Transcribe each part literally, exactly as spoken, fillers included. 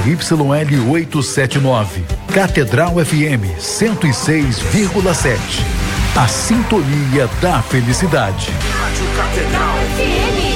Y L oitocentos e setenta e nove. Catedral F M cento e seis vírgula sete. A sintonia da felicidade. Rádio Catedral F M.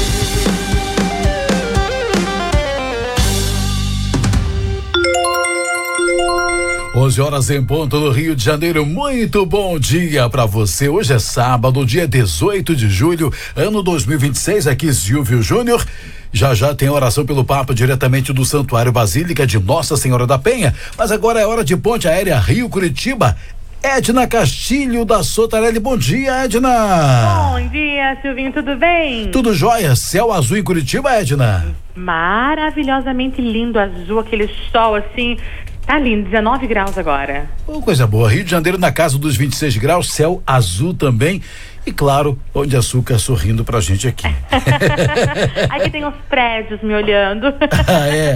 onze horas em ponto no Rio de Janeiro. Muito bom dia para você. Hoje é sábado, dia dezoito de julho, ano dois mil e vinte e seis. Aqui Silvio Júnior. Já já tem oração pelo Papa diretamente do Santuário Basílica de Nossa Senhora da Penha. Mas agora é hora de ponte aérea Rio-Curitiba. Edna Castilho da Sotarelli. Bom dia, Edna. Bom dia, Silvinho, tudo bem? Tudo jóia. Céu azul em Curitiba, Edna? Maravilhosamente lindo, azul, aquele sol assim. Tá lindo, dezenove graus agora. Oh, coisa boa. Rio de Janeiro na casa dos vinte e seis graus, céu azul também. E claro, Pão de Açúcar sorrindo pra gente aqui. Aqui tem uns prédios me olhando. Ah, é.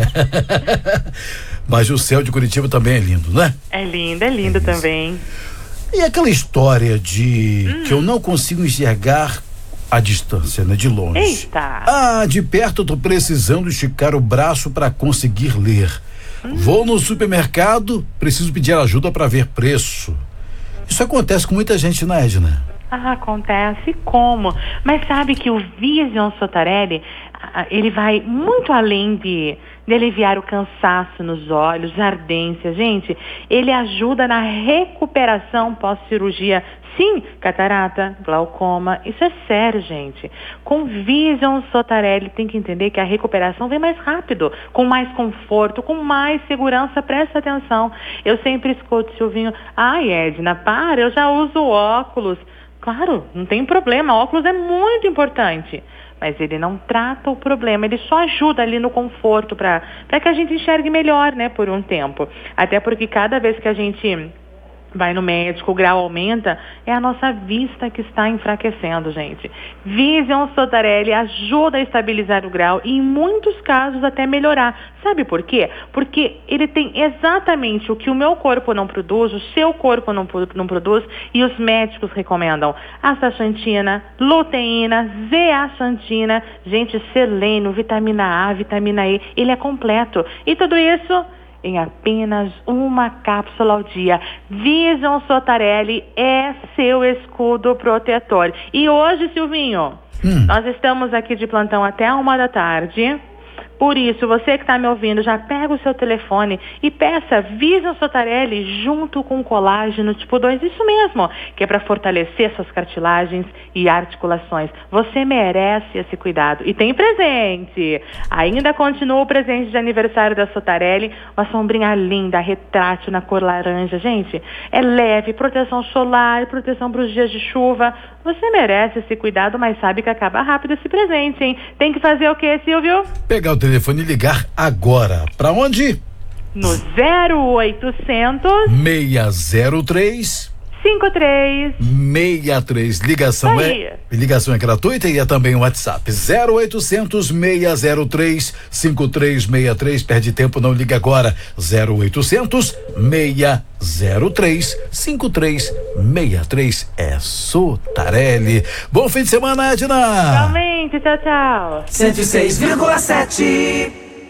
Mas o céu de Curitiba também é lindo, né? É lindo, é lindo é também. E aquela história de hum. que eu não consigo enxergar a distância, né? De longe. Eita! Ah, de perto eu tô precisando esticar o braço para conseguir ler. Hum. Vou no supermercado, preciso pedir ajuda para ver preço. Isso acontece com muita gente, né, Edna? Ah, acontece como? Mas sabe que o Vision Sotarelli, ele vai muito além de, de aliviar o cansaço nos olhos, ardência. Gente, ele ajuda na recuperação pós-cirurgia. Sim, catarata, glaucoma, isso é sério, gente. Com Vision Sotarelli, tem que entender que a recuperação vem mais rápido, com mais conforto, com mais segurança. Presta atenção. Eu sempre escuto, Silvinho, ai, Edna, para, eu já uso óculos. Claro, não tem problema, óculos é muito importante, mas ele não trata o problema, ele só ajuda ali no conforto para para que a gente enxergue melhor, né, por um tempo. Até porque cada vez que a gente vai no médico, o grau aumenta, é a nossa vista que está enfraquecendo, gente. Vision Sotarelli ajuda a estabilizar o grau e, em muitos casos, até melhorar. Sabe por quê? Porque ele tem exatamente o que o meu corpo não produz, o seu corpo não, não produz, e os médicos recomendam. Astaxantina, luteína, zeaxantina, gente, selênio, vitamina A, vitamina E, ele é completo. E tudo isso em apenas uma cápsula ao dia. Vision Sotarelli é seu escudo protetor. E hoje, Silvinho, hum. nós estamos aqui de plantão até uma da tarde. Por isso, você que está me ouvindo, já pega o seu telefone e peça Vision Sotarelli junto com colágeno tipo dois. Isso mesmo, que é para fortalecer suas cartilagens e articulações. Você merece esse cuidado. E tem presente. Ainda continua o presente de aniversário da Sotarelli, uma sombrinha linda, retrátil na cor laranja. Gente, é leve, proteção solar, proteção para os dias de chuva. Você merece esse cuidado, mas sabe que acaba rápido esse presente, hein? Tem que fazer o quê, Silvio? Pegar o telefone e ligar agora. Pra onde? No zero oitocentos, seis zero três, cinco três seis três. Ligação é, ligação é gratuita e é também o WhatsApp. zero oitocentos, seis zero três, cinco três seis três. Perde tempo, não liga agora. zero oitocentos, seis zero três, cinco três seis três. É Sotarelli. Bom fim de semana, Edna. Realmente, tchau, tchau. cento e seis vírgula sete.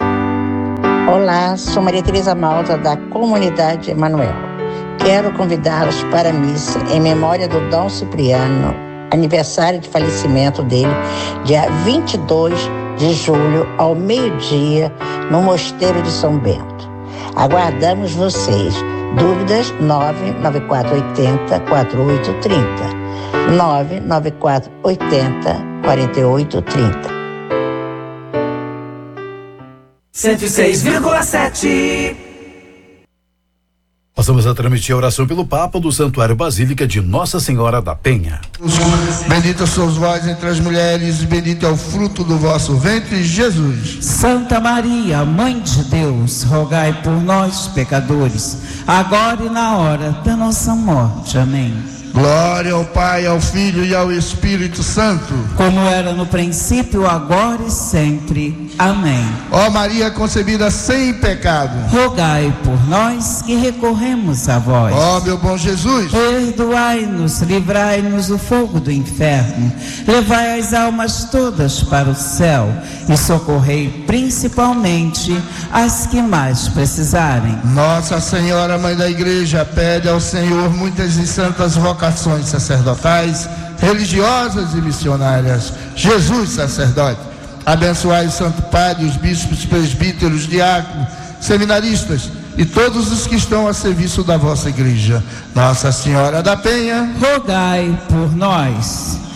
Olá, sou Maria Tereza Malta, da Comunidade Emanuel. Quero convidá-los para a missa em memória do Dom Cipriano, aniversário de falecimento dele, dia vinte e dois de julho, ao meio-dia, no Mosteiro de São Bento. Aguardamos vocês. Dúvidas? nove nove quatro oito zero, quatro oito três zero. nove nove quatro oito zero, quatro oito três zero. cento e seis vírgula sete. Passamos a transmitir a oração pelo Papa do Santuário Basílica de Nossa Senhora da Penha. Bendita sois vós entre as mulheres, e bendito é o fruto do vosso ventre, Jesus. Santa Maria, Mãe de Deus, rogai por nós, pecadores, agora e na hora da nossa morte. Amém. Glória ao Pai, ao Filho e ao Espírito Santo. Como era no princípio, agora e sempre. Amém. Ó Maria concebida sem pecado, Rogai por nós que recorremos a vós. ó meu bom Jesus, Perdoai-nos, livrai-nos do fogo do inferno, levai as almas todas para o céu e socorrei principalmente as que mais precisarem. Nossa Senhora, Mãe da Igreja, pede ao Senhor muitas e santas vocações sacerdotais, religiosas e missionárias. Jesus, sacerdote, abençoai o Santo Padre, os bispos, presbíteros, diáconos, seminaristas e todos os que estão a serviço da vossa Igreja. Nossa Senhora da Penha, Rogai por nós.